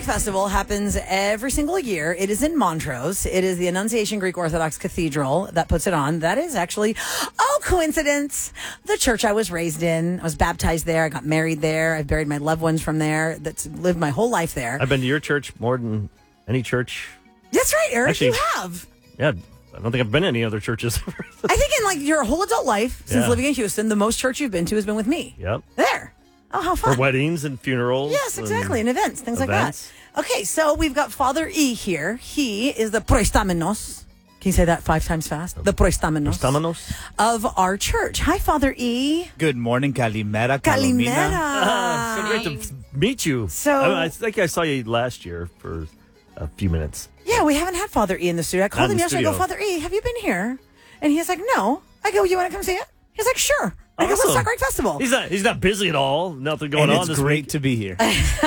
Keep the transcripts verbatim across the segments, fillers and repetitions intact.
Festival happens every single year. It is in Montrose. It is the Annunciation Greek Orthodox Cathedral that puts it on. That is actually, oh, coincidence, the church I was raised in. I was baptized there. I got married there. I buried my loved ones from there. That's lived my whole life there. I've been to your church more than any church. That's right, Eric. Actually, you have. Yeah, I don't think I've been to any other churches. I think in like your whole adult life, since Yeah. living in Houston, the most church you've been to has been with me. Yep. There. Oh, how fun. For weddings and funerals. Yes, exactly. And, and events, things events. like that. Okay, so we've got Father E here. He is the proistamenos. Can you say that five times fast? The proistamenos. Proistamenos? Of our church. Hi, Father E. Good morning, Kalimera. Kalimera. Ah, so great to meet you. So- I, I think I saw you last year for a few minutes. Yeah, we haven't had Father E in the studio. I called Not him in the yesterday. I go, studio. Father E, have you been here? And he's like, no. I go, you want to come see it? He's like, sure. I go, let's Awesome. talk Greek Festival. He's not. He's not busy at all. Nothing going And on it's this great week. to be here.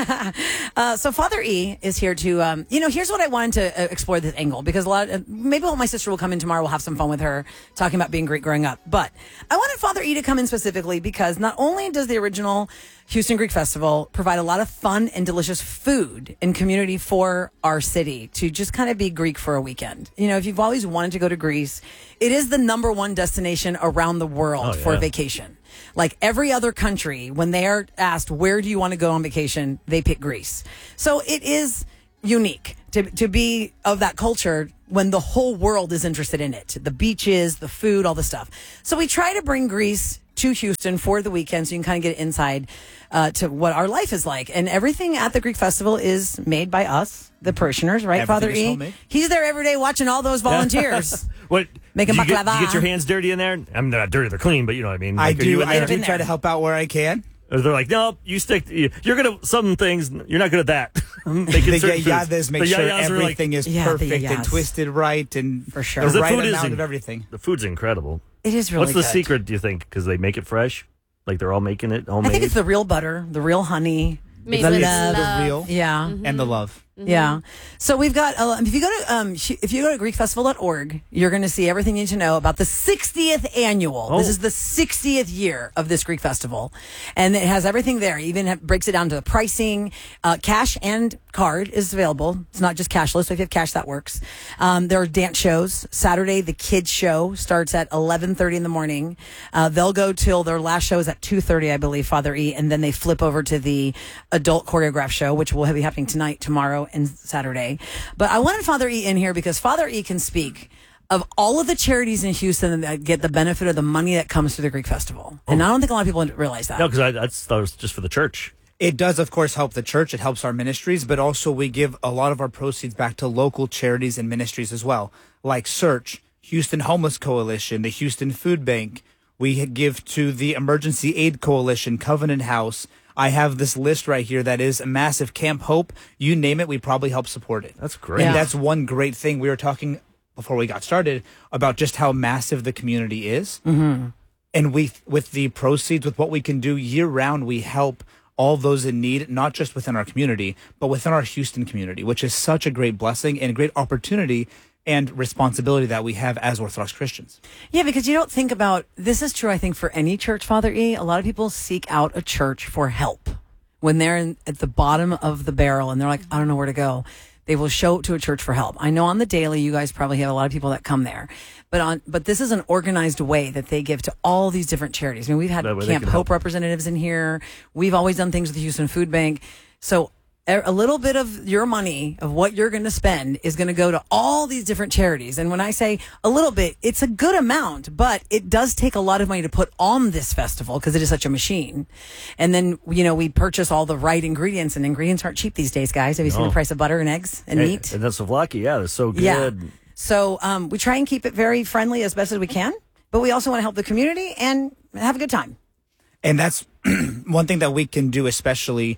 Uh, so Father E is here to, um, you know, here's what I wanted to uh, explore this angle because a lot, of, uh, maybe my sister will come in tomorrow. We'll have some fun with her talking about being Greek growing up. But I wanted Father E to come in specifically because not only does the original Houston Greek Festival provide a lot of fun and delicious food and community for our city to just kind of be Greek for a weekend. You know, if you've always wanted to go to Greece, it is the number one destination around the world Oh, for yeah. vacation. Like every other country, when they are asked, where do you want to go on vacation, they pick Greece. So it is unique to, to be of that culture when the whole world is interested in it. The beaches, the food, all the stuff. So we try to bring Greece to Houston for the weekend so you can kind of get inside uh, to what our life is like. And everything at the Greek Festival is made by us, the parishioners, right, Everything Father is E? homemade. He's there every day watching all those volunteers. What? Making do you, get, baklava. do you get your hands dirty in there? I'm not dirty; they're clean, but you know what I mean. I Like, are you do. in I there? do been try there. to help out where I can. Or they're like, no, you stick. You're good at some things. You're not good at that. Making The certain foods. yayas make The sure yayas are like- everything is Yeah, the perfect yayas. and twisted right and For sure. the 'Cause the right food is amount in- of everything. The food's incredible. It is really What's the good. secret? Do you think? Because they make it fresh, like they're all making it I homemade. think it's the real butter, the real honey. Made the with love. love. The real Yeah. and the love. Yeah. So we've got, uh, if you go to, um, sh- if you go to greek festival dot org, you're going to see everything you need to know about the sixtieth annual. Oh. This is the sixtieth year of this Greek festival. And it has everything there. It even have, breaks it down to the pricing, uh, cash and card is available. It's not just cashless. So if you have cash, that works. Um, there are dance shows. Saturday, the kids show starts at eleven thirty in the morning. Uh, they'll go till their last show is at two thirty, I believe, Father E. And then they flip over to the adult choreographed show, which will be happening tonight, tomorrow, and Saturday. But I wanted Father E in here because Father E can speak of all of the charities in Houston that get the benefit of the money that comes through the Greek Festival. And I don't think a lot of people realize that. no, because I, I thought it was just for the church. It does, of course, help the church. It helps our ministries, but also we give a lot of our proceeds back to local charities and ministries as well, like Search, Houston Homeless Coalition, the Houston Food Bank. We give to the Emergency Aid Coalition, Covenant House. I have this list right here that is a massive. Camp Hope. You name it, we probably help support it. That's great. Yeah. And that's one great thing. We were talking before we got started about just how massive the community is. Mm-hmm. And we, with the proceeds, with what we can do year round, we help all those in need, not just within our community, but within our Houston community, which is such a great blessing and a great opportunity and responsibility that we have as Orthodox Christians. Yeah, because you don't think about, this is true, I think, for any church, Father E. A lot of people seek out a church for help when they're in, at the bottom of the barrel and they're like, I don't know where to go. They will show up to a church for help. I know on the daily, you guys probably have a lot of people that come there, but on, but this is an organized way that they give to all these different charities. I mean, we've had That way they Camp can Hope help. representatives in here. We've always done things with the Houston Food Bank. So a a little bit of your money, of what you're going to spend, is going to go to all these different charities. And when I say a little bit, it's a good amount, but it does take a lot of money to put on this festival because it is such a machine. And then, you know, we purchase all the right ingredients, and ingredients aren't cheap these days, guys. Have you seen No. the price of butter and eggs and And, meat? and that's Souvlaki. Yeah, they're so good. Yeah. So um, we try and keep it very friendly as best as we can, but we also want to help the community and have a good time. And that's one thing that we can do, especially.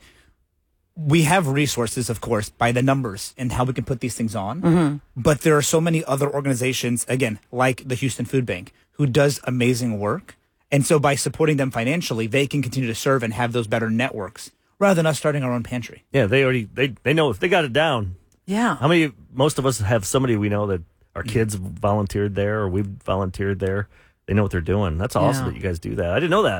We have resources, of course, by the numbers and how we can put these things on. Mm-hmm. But there are so many other organizations, again, like the Houston Food Bank, who does amazing work. And so by supporting them financially, they can continue to serve and have those better networks rather than us starting our own pantry. Yeah, they already they they know if they got it down. Yeah. How many? Most of us have somebody we know that our kids volunteered there or we've volunteered there. They know what they're doing. That's awesome Yeah. that you guys do that. I didn't know that.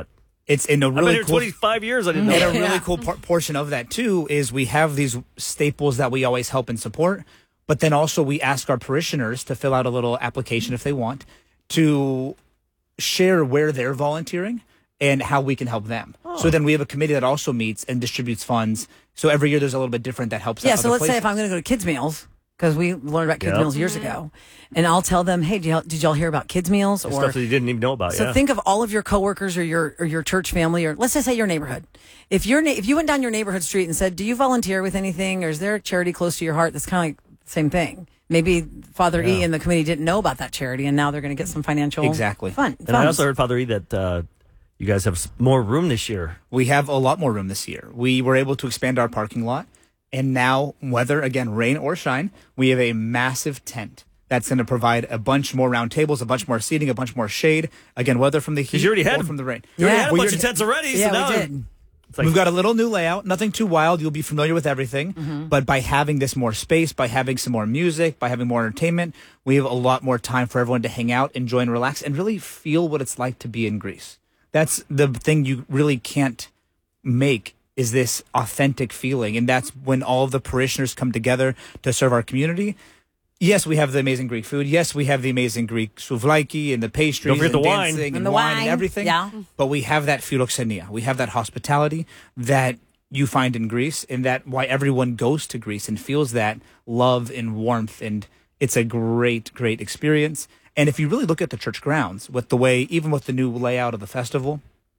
It's in a I've been really here cool. twenty-five years. I didn't know And a that. really cool par- portion of that too is we have these staples that we always help and support, but then also we ask our parishioners to fill out a little application if they want to share where they're volunteering and how we can help them. Oh. So then we have a committee that also meets and distributes funds. So every year there's a little bit different that helps. Yeah, out so other let's say places. if I'm going to go to kids meals, because we learned about kids Yep. meals years ago, and I'll tell them, hey, did y'all, did y'all hear about kids meals? Stuff Or that you didn't even know about. so yeah. think of all of your coworkers or your or your church family, or let's just say your neighborhood. If your na- if you went down your neighborhood street and said, "Do you volunteer with anything?" or "Is there a charity close to your heart?" That's kind of like the same thing. Maybe Father E Yeah. and the committee didn't know about that charity, and now they're going to get some financial Exactly. fun. And I also heard, Father E, that uh, you guys have s- more room this year. We have a lot more room this year. We were able to expand our parking lot. And now, whether, again, rain or shine, we have a massive tent that's going to provide a bunch more round tables, a bunch more seating, a bunch more shade. Again, whether from the heat you already had- or from the rain. You already Yeah. had a We bunch already- of tents already. yeah, so now we did. It's like, We've got a little new layout, nothing too wild. You'll be familiar with everything. Mm-hmm. But by having this more space, by having some more music, by having more entertainment, we have a lot more time for everyone to hang out, enjoy, and relax, and really feel what it's like to be in Greece. That's the thing you really can't make, is this authentic feeling. And that's when all of the parishioners come together to serve our community. Yes, we have the amazing Greek food. Yes, we have the amazing Greek souvlaki and the pastries Don't forget and the wine. dancing and, And the wine wine, and everything. yeah. But we have that philoxenia. We have that hospitality that you find in Greece, and that why everyone goes to Greece and feels that love and warmth. And it's a great, great experience. And if you really look at the church grounds, with the way, even with the new layout of the festival,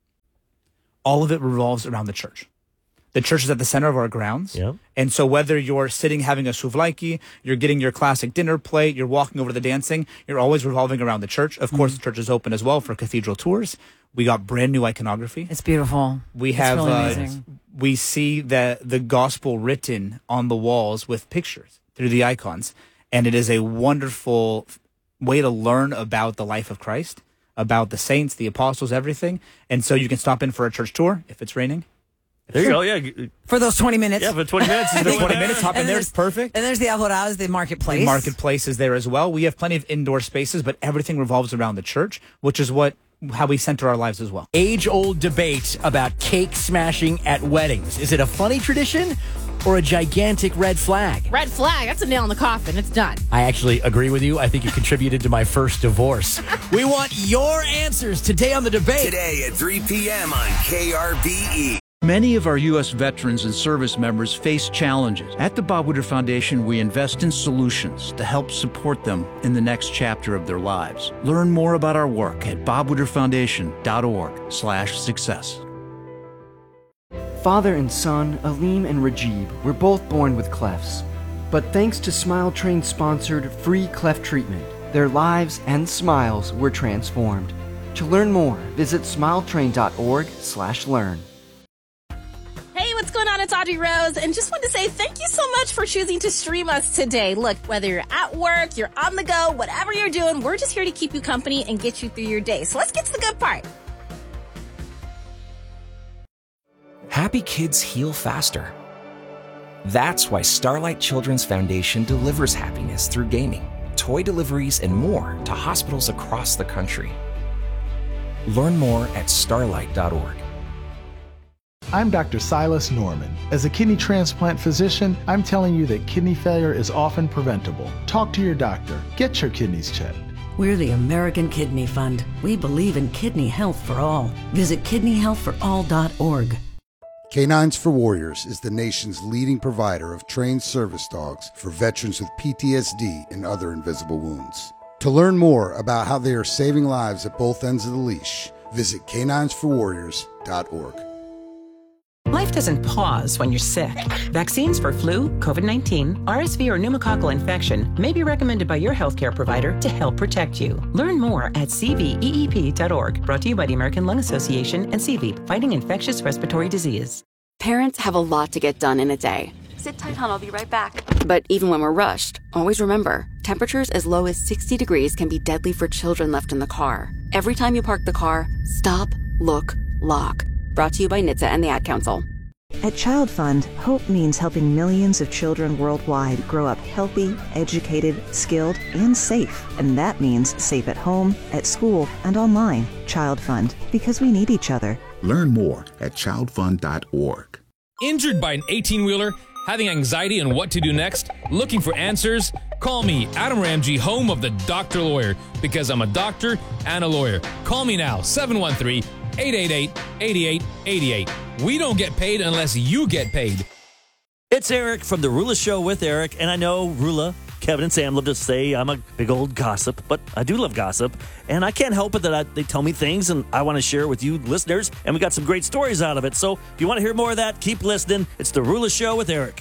all of it revolves around the church. The church is at the center of our grounds. Yep. And so whether you're sitting having a souvlaki, you're getting your classic dinner plate, you're walking over to the dancing, you're always revolving around the church. Of course, the church is open as well for cathedral tours. We got brand new iconography. It's beautiful. We It's have really uh, amazing. we see the the gospel written on the walls with pictures through the icons, and it is a wonderful way to learn about the life of Christ, about the saints, the apostles, everything. And so you can stop in for a church tour if it's raining. there you go. Yeah. For those twenty minutes. Yeah, for twenty minutes. The twenty minutes, hop in And there, there's- it's perfect. And there's the Alhoraz, the marketplace. The marketplace is there as well. We have plenty of indoor spaces, but everything revolves around the church, which is what how we center our lives as well. Age-old debate about cake smashing at weddings. Is it a funny tradition or a gigantic red flag? Red flag. That's a nail in the coffin. It's done. I actually agree with you. I think it contributed to my first divorce. We want your answers today on the debate. Today at three p.m. on K R B E. Many of our U S veterans and service members face challenges. At the Bob Woodward Foundation, we invest in solutions to help support them in the next chapter of their lives. Learn more about our work at bob woodward foundation dot org slash success. Father and son, Aleem and Rajib, were both born with clefts. But thanks to Smile Train sponsored free cleft treatment, their lives and smiles were transformed. To learn more, visit smile train dot org slash learn. Hey, what's going on? It's Audrey Rose, and just wanted to say thank you so much for choosing to stream us today. Look, whether you're at work, you're on the go, whatever you're doing, we're just here to keep you company and get you through your day. So let's get to the good part. Happy kids heal faster. That's why Starlight Children's Foundation delivers happiness through gaming, toy deliveries, and more to hospitals across the country. Learn more at starlight dot org. I'm Doctor Silas Norman. As a kidney transplant physician, I'm telling you that kidney failure is often preventable. Talk to your doctor. Get your kidneys checked. We're the American Kidney Fund. We believe in kidney health for all. Visit kidney health for all dot org. Canines for Warriors is the nation's leading provider of trained service dogs for veterans with P T S D and other invisible wounds. To learn more about how they are saving lives at both ends of the leash, visit canines for warriors dot org. Life doesn't pause when you're sick. Vaccines for flu, COVID nineteen, R S V, or pneumococcal infection may be recommended by your healthcare provider to help protect you. Learn more at c v e e p dot org. Brought to you by the American Lung Association and C V E P, fighting infectious respiratory disease. Parents have a lot to get done in a day. Sit tight, hon. I'll be right back. But even when we're rushed, always remember, temperatures as low as sixty degrees can be deadly for children left in the car. Every time you park the car, stop, look, lock. Brought to you by N H T S A and the Ad Council. At Child Fund, hope means helping millions of children worldwide grow up healthy, educated, skilled, and safe. And that means safe at home, at school, and online. Child Fund, because we need each other. Learn more at child fund dot org. Injured by an eighteen-wheeler? Having anxiety on what to do next? Looking for answers? Call me, Adam Ramsey, home of the Doctor Lawyer, because I'm a doctor and a lawyer. Call me now, seven one three, eight eight eight, eight eight eight eight. We don't get paid unless you get paid. It's Eric from The Rula Show with Eric, and I know Rula, Kevin, and Sam love to say I'm a big old gossip, but I do love gossip, and I can't help it that I, they tell me things, and I want to share with you listeners, and we got some great stories out of it. So if you want to hear more of that, keep listening. It's The Rula Show with Eric.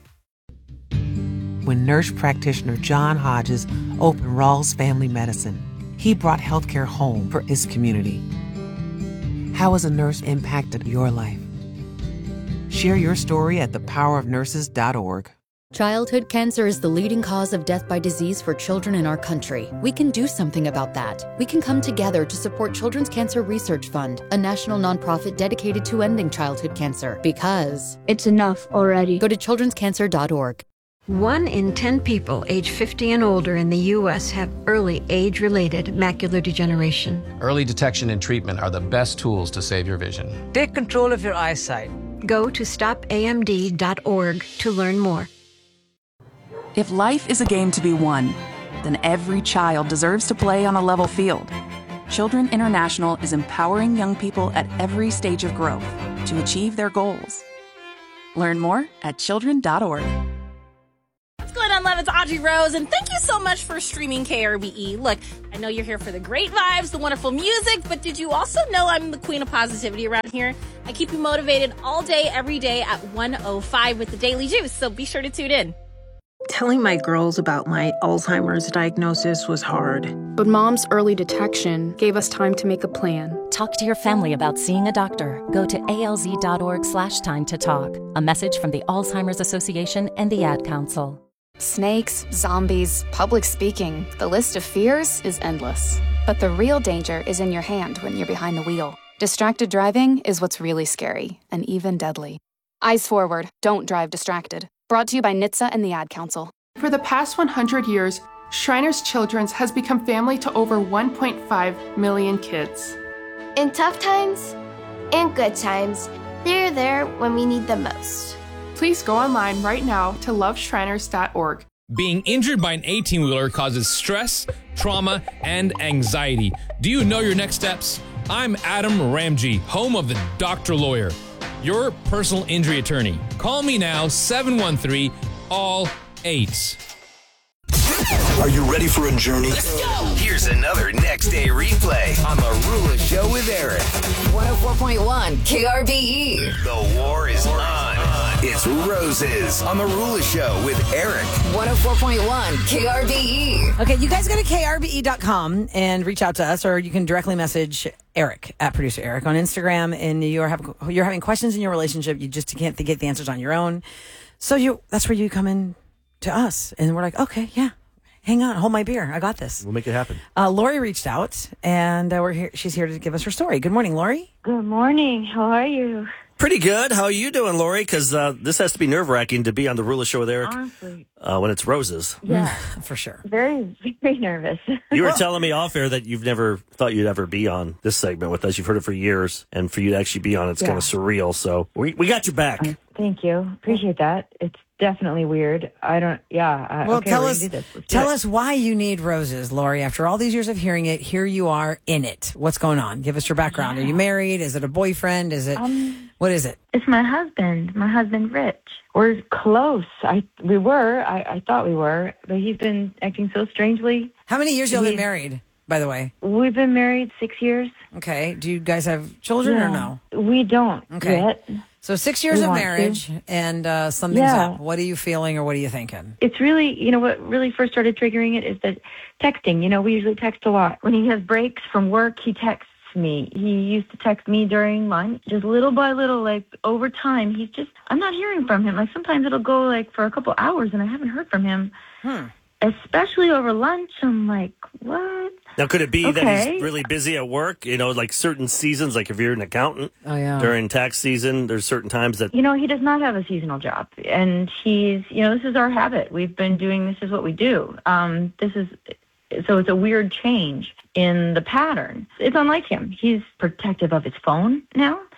When nurse practitioner John Hodges opened Rawls Family Medicine, he brought healthcare home for his community. How has a nurse impacted your life? Share your story at the power of nurses dot org. Childhood cancer is the leading cause of death by disease for children in our country. We can do something about that. We can come together to support Children's Cancer Research Fund, a national nonprofit dedicated to ending childhood cancer, because it's enough already. Go to children's cancer dot org. One in ten people age fifty and older in the U S have early age-related macular degeneration. Early detection and treatment are the best tools to save your vision. Take control of your eyesight. Go to stop A M D dot org to learn more. If life is a game to be won, then every child deserves to play on a level field. Children International is empowering young people at every stage of growth to achieve their goals. Learn more at children dot org. What's going on, love? It's Audrey Rose, and thank you so much for streaming K R B E. Look, I know you're here for the great vibes, the wonderful music, but did you also know I'm the queen of positivity around here? I keep you motivated all day, every day at one oh five with the Daily Juice, so be sure to tune in. Telling my girls about my Alzheimer's diagnosis was hard. But Mom's early detection gave us time to make a plan. Talk to your family about seeing a doctor. Go to A L Z dot org slash time to talk. A message from the Alzheimer's Association and the Ad Council. Snakes, zombies, public speaking. The list of fears is endless. But the real danger is in your hand when you're behind the wheel. Distracted driving is what's really scary and even deadly. Eyes forward. Don't drive distracted. Brought to you by N H T S A and the Ad Council. For the past one hundred years, Shriners Children's has become family to over one point five million kids. In tough times and good times, they're there when we need them most. Please go online right now to love shriners dot org. Being injured by an eighteen-wheeler causes stress, trauma, and anxiety. Do you know your next steps? I'm Adam Ramsey, home of the Doctor Lawyer, your personal injury attorney. Call me now, seven one three, all eights. Are you ready for a journey? Let's go! Here's another next day replay on The Rula Show with Eric. one oh four point one K R B E. The war is on. It's Roses on The Rula Show with Eric. one oh four point one K R B E. Okay, you guys go to K R B E dot com and reach out to us, or you can directly message Eric at Producer Eric on Instagram. And you're having, you're having questions in your relationship. You just can't get the answers on your own. So you that's where you come in to us. And we're like, okay, yeah. Hang on, hold my beer. I got this. We'll make it happen. Uh, Lori reached out, and uh, we're here. She's here to give us her story. Good morning, Lori. Good morning. How are you? Pretty good. How are you doing, Lori? Because uh, this has to be nerve-wracking to be on the Rula Show with Eric. Honestly. Uh, when it's Roses. Yeah. For sure. Very, very nervous. You were telling me off air that you've never thought you'd ever be on this segment with us. You've heard it for years, and for you to actually be on, it's Yeah. kind of surreal. So we we got your back. Um, thank you. Appreciate that. It's definitely weird. I don't, yeah. I, Well, okay, tell we're us, gonna do this. Let's do tell it. us why you need roses, Lori. After all these years of hearing it, here you are in it. What's going on? Give us your background. Are you married? Is it a boyfriend? Is it Um, what is it? It's my husband. My husband, Rich. We're close. I we were. I, I thought we were, but he's been acting so strangely. How many years y'all been He's- married? By the way, We've been married six years. okay. Do you guys have children or Yeah. no? We don't Okay. yet. So six years We of want marriage, to. and uh, something's Yeah. up. What are you feeling, or what are you thinking? It's really, you know, what really first started triggering it is that texting. You know, we usually text a lot. When he has breaks from work, he texts me. He used to text me during lunch, just little by little, like over time. He's just, I'm not hearing from him. Like sometimes it'll go like for a couple hours and I haven't heard from him, Hmm. especially over lunch. I'm like, what? Now, could it be that Okay. he's really busy at work? You know, like certain seasons, like if you're an accountant Oh, yeah. during tax season, there's certain times that You know, he does not have a seasonal job, and he's, you know, this is our habit. We've been doing this is what we do. Um, this is, so it's a weird change in the pattern. It's unlike him. He's protective of his phone now.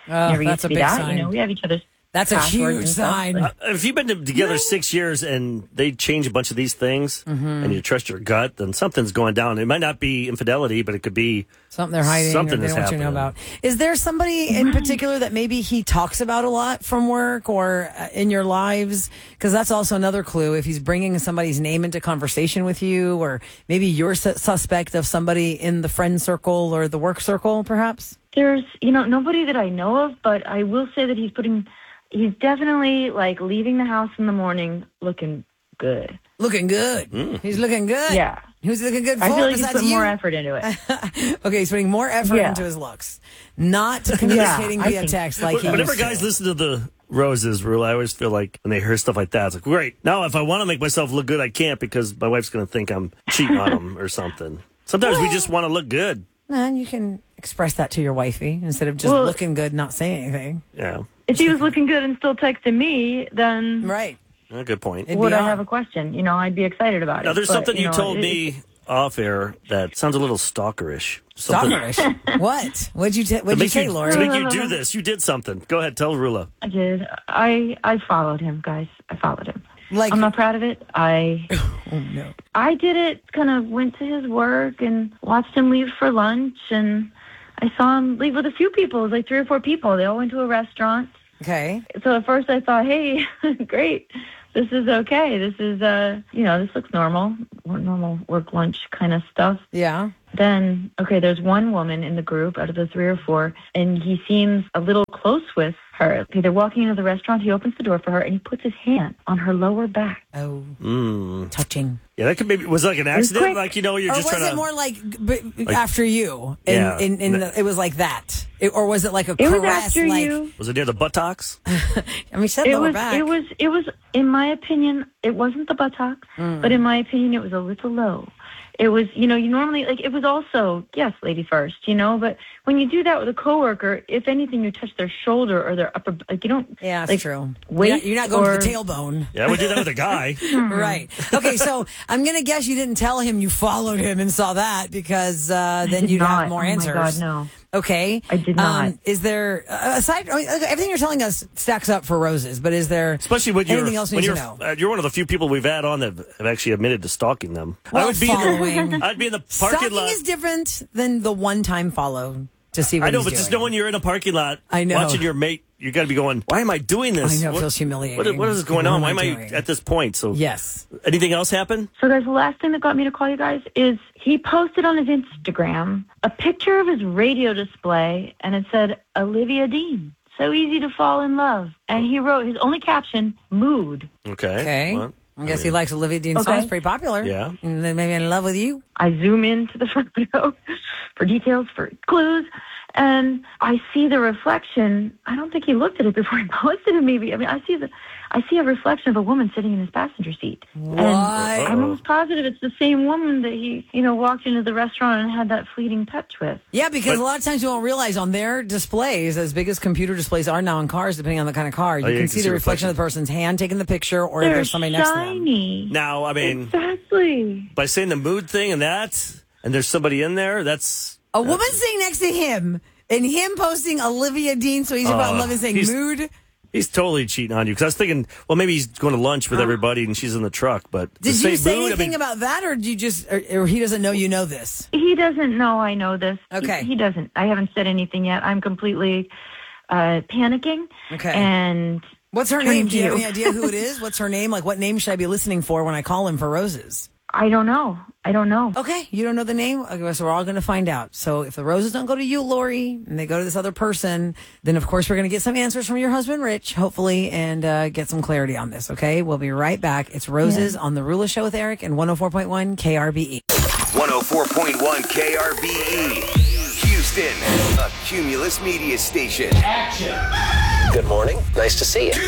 Oh, Never that's used to a be big that. sign. You know, we have each other's That's a passwords huge and stuff, sign. but- Uh, if you've been together six years and they change a bunch of these things Mm-hmm. and you trust your gut, then something's going down. It might not be infidelity, but it could be Something they're hiding something or they that's don't want you to know happening. about. Is there somebody in particular that maybe he talks about a lot from work or uh, in your lives? Because that's also another clue. If he's bringing somebody's name into conversation with you, or maybe you're su- suspect of somebody in the friend circle or the work circle, perhaps? There's, you know, nobody that I know of, but I will say that he's putting, he's definitely like leaving the house in the morning looking good. Looking good. Mm. He's looking good. Yeah. Who's looking good for? I feel like he's besides putting you? more effort into it. Okay, he's putting more effort Yeah. into his looks, not communicating Yeah, I via think- text like he Whenever used to. guys listen to the Roses rule, I always feel like when they hear stuff like that, it's like, great. Now, if I want to make myself look good, I can't because my wife's going to think I'm cheating on them or something. Sometimes we just want to look good. And you can express that to your wifey instead of just Well- looking good, not saying anything. Yeah. If he was looking good and still texting me, then right. A good point. would I have a question? You know, I'd be excited about Now, it. there's But, something you, know, told it- me off air that sounds a little stalkerish. Something- Stalkerish. What? What'd you, t- To what'd you make say, you, Lori? to make you do this, you did something. Go ahead, tell Rula. I did. I I followed him, guys. I followed him. Like I'm not proud of it. I oh no. I did it. Kind of went to his work and watched him leave for lunch, and I saw him leave with a few people. It was like three or four people. They all went to a restaurant. Okay. So at first I thought, hey, great. This is okay. This is uh, you know, this looks normal. Normal work lunch kind of stuff. Yeah. Then, okay, there's one woman in the group out of the three or four, and he seems a little close with her. Okay, they're walking into the restaurant. He opens the door for her, and he puts his hand on her lower back. Oh. Mm. Touching. Yeah, that could maybe, was it like an was accident? quick. Like, you know, you're Or just was trying it to. more like, b- Like- after you? In, Yeah. In, in the, it was like that. It, or was it like a It was caress? after like, you. Was it near the buttocks? I mean, she said It lower was, back. it was, it was, in my opinion, it wasn't the buttocks, Mm. but in my opinion, it was a little low. It was, you know, you normally, like, it was also, yes, lady first, you know, but when you do that with a coworker, if anything, you touch their shoulder or their upper, like, you don't. Yeah, that's like, true. Wait You're not, you're not going or, to the tailbone. Yeah, I would do that with a guy. Right. Okay, so I'm going to guess you didn't tell him you followed him and saw that because uh, then did you'd not. have more Oh my answers. God, no. Okay. I did not. Um, is there, uh, aside, I mean, everything you're telling us stacks up for Roses, but is there Especially when you're, anything else when we you're, need to know? uh, you're one of the few people we've had on that have actually admitted to stalking them. Well, I would be following. In the, I'd be in the parking Stalking lot. is different than the one-time follow to see what I know, he's but doing. just knowing you're in a parking lot, I know. watching your mate, you got to be going, why am I doing this? I know, it What- feels humiliating. What, what is going What on? am Why I am I doing? at this point? So, Yes. anything else happen? So, guys, the last thing that got me to call you guys is he posted on his Instagram a picture of his radio display, and it said, Olivia Dean, so easy to fall in love. And he wrote his only caption, mood. Okay. Okay. Well, I guess he likes Olivia Dean's Okay. songs, pretty popular. Yeah. And then maybe in love with you. I zoom into the photo for details, for clues, and I see the reflection. I don't think he looked at it before he posted it, maybe. I mean, I see the, I see a reflection of a woman sitting in his passenger seat. What? And I'm almost positive it's the same woman that he, you know, walked into the restaurant and had that fleeting touch with. Yeah, because But- a lot of times you won't realize on their displays, as big as computer displays are now in cars, depending on the kind of car, you Oh, yeah, can see the reflection of the person's hand taking the picture or if They're there's somebody next to them. shiny. Now, I mean, Exactly. by saying the mood thing and that, and there's somebody in there, that's. A woman sitting next to him and him posting Olivia Dean, so he's about Uh, love and saying he's- mood. He's totally cheating on you. Because I was thinking, well, maybe he's going to lunch with everybody and she's in the truck. But to Did you say mood, anything I mean, about that, or do you just, or, or he doesn't know you know this? He doesn't know I know this. Okay. He, he doesn't. I haven't said anything yet. I'm completely uh, panicking. Okay. And What's her turning name? to Do you have you. any idea who it is? What's her name? Like, what name should I be listening for when I call him for Roses? I don't know. I don't know. Okay, you don't know the name? Okay, so we're all going to find out. So if the roses don't go to you, Lori, and they go to this other person, then of course we're going to get some answers from your husband, Rich, hopefully, and uh, get some clarity on this, okay? We'll be right back. It's Roses on The Rula Show with Eric and one oh four point one K R B E. one oh four point one K R B E. Houston, a Cumulus media station. Action. Good morning. Nice to see you.